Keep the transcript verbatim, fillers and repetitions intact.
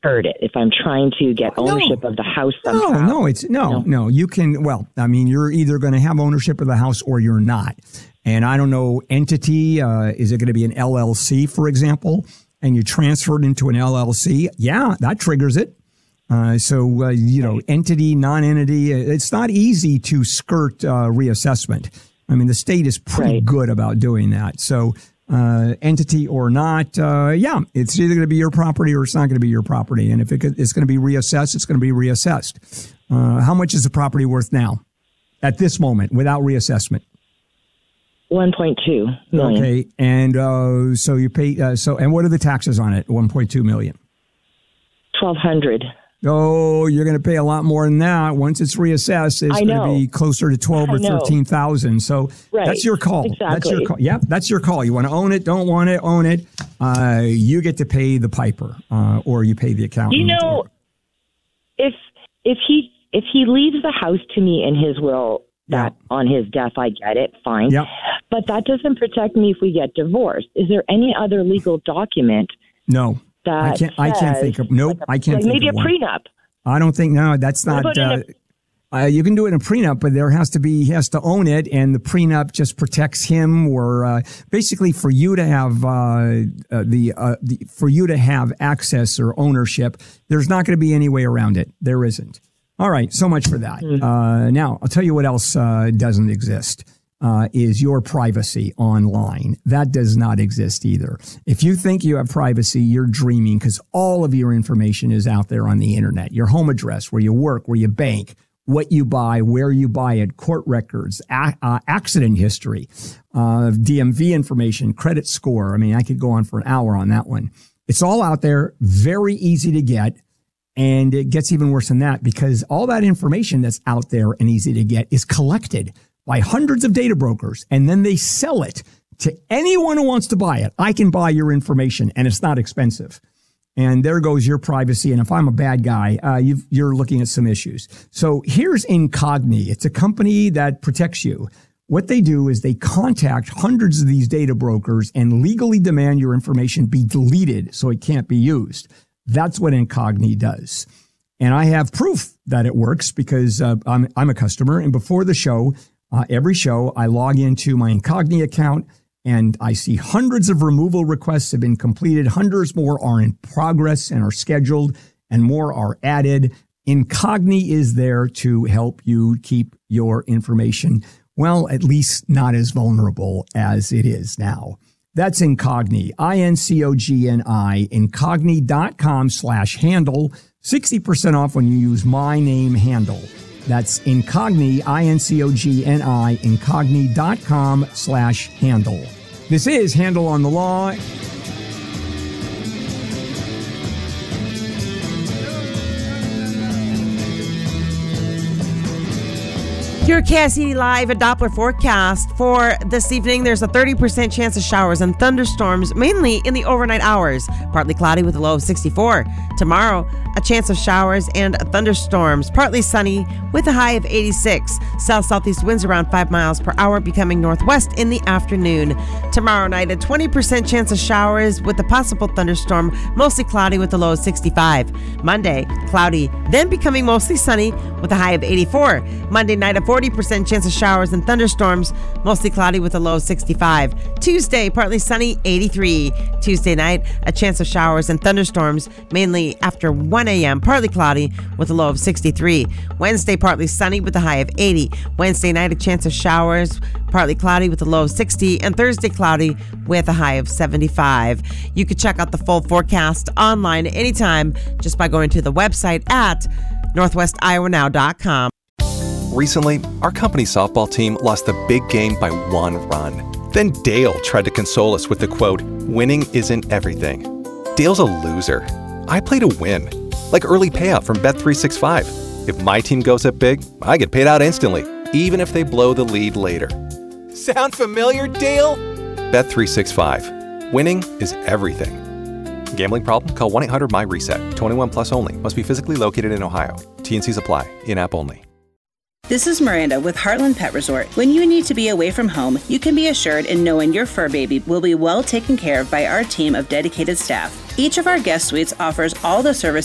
skirt it if I'm trying to get ownership no. of the house somehow? No, no, it's no, no, no. You can, well, I mean, you're either going to have ownership of the house or you're not. And I don't know, entity, uh, is it going to be an L L C, for example, and you transfer it into an L L C? Yeah, that triggers it. Uh, so, uh, you know, entity, non-entity, it's not easy to skirt uh, reassessment. I mean, the state is pretty right. good about doing that. So, uh, entity or not, uh, yeah, it's either going to be your property or it's not going to be your property. And if it, it's going to be reassessed, it's going to be reassessed. Uh, how much is the property worth now at this moment without reassessment? one point two million. Okay. And, uh, so you pay, uh, so, and what are the taxes on it? one point two million. twelve hundred. Oh, you're going to pay a lot more than that. Once it's reassessed, it's going to be closer to twelve or thirteen thousand. So right. that's your call. Exactly. That's your call. Yep, that's your call. You want to own it? Don't want it? Own it. Uh, you get to pay the piper, uh, or you pay the accountant. You know, or, if if he if he leaves the house to me in his will, that yep. on his death, I get it, fine. Yep. But that doesn't protect me if we get divorced. Is there any other legal document? No. I can't. I can't think of. Nope. Like a, I can't. Like think maybe of a one. prenup. I don't think. No, that's not. Uh, a, uh, you can do it in a prenup, but there has to be. He has to own it, and the prenup just protects him, or uh, basically for you to have uh, uh, the, uh, the for you to have access or ownership. There's not going to be any way around it. There isn't. All right. So much for that. Mm-hmm. Uh, now I'll tell you what else uh, doesn't exist. Uh, is your privacy online. That does not exist either. If you think you have privacy, you're dreaming, because all of your information is out there on the internet. Your home address, where you work, where you bank, what you buy, where you buy it, court records, a- uh, accident history, uh, D M V information, credit score. I mean, I could go on for an hour on that one. It's all out there, very easy to get. And it gets even worse than that, because all that information that's out there and easy to get is collected by hundreds of data brokers, and then they sell it to anyone who wants to buy it. I can buy your information, and it's not expensive. And there goes your privacy. And if I'm a bad guy, uh, you've, you're looking at some issues. So here's Incogni. It's a company that protects you. What they do is they contact hundreds of these data brokers and legally demand your information be deleted so it can't be used. That's what Incogni does. And I have proof that it works, because uh, I'm, I'm a customer. And before the show, Uh, every show, I log into my Incogni account and I see hundreds of removal requests have been completed. Hundreds more are in progress and are scheduled, and more are added. Incogni is there to help you keep your information, well, at least not as vulnerable as it is now. That's Incogni, I N C O G N I, incogni.com slash handle, sixty percent off when you use my name handle. That's Incogni, I N C O G N I, incogni.com slash handle. This is Handle on the Law. Your Cassidy Live, a Doppler forecast for this evening. There's a thirty percent chance of showers and thunderstorms, mainly in the overnight hours. Partly cloudy with a low of sixty-four. Tomorrow, a chance of showers and thunderstorms. Partly sunny with a high of eighty-six. South-southeast winds around five miles per hour, becoming northwest in the afternoon. Tomorrow night, a twenty percent chance of showers with a possible thunderstorm. Mostly cloudy with a low of sixty-five. Monday, cloudy, then becoming mostly sunny with a high of eighty-four. Monday night, a forty percent chance of showers and thunderstorms, mostly cloudy with a low of sixty-five. Tuesday, partly sunny, eighty-three. Tuesday night, a chance of showers and thunderstorms, mainly after one a.m., partly cloudy with a low of sixty-three. Wednesday, partly sunny with a high of eighty. Wednesday night, a chance of showers, partly cloudy with a low of sixty. And Thursday, cloudy with a high of seventy-five. You can check out the full forecast online anytime just by going to the website at northwest iowa now dot com. Recently, our company softball team lost the big game by one run. Then Dale tried to console us with the quote, "Winning isn't everything." Dale's a loser. I play to win. Like early payout from Bet three sixty-five. If my team goes up big, I get paid out instantly, even if they blow the lead later. Sound familiar, Dale? Bet three sixty-five. Winning is everything. Gambling problem? Call one eight hundred M Y reset. twenty-one plus only. Must be physically located in Ohio. T and Cs apply. In-app only. This is Miranda with Heartland Pet Resort. When you need to be away from home, you can be assured in knowing your fur baby will be well taken care of by our team of dedicated staff. Each of our guest suites offers all the services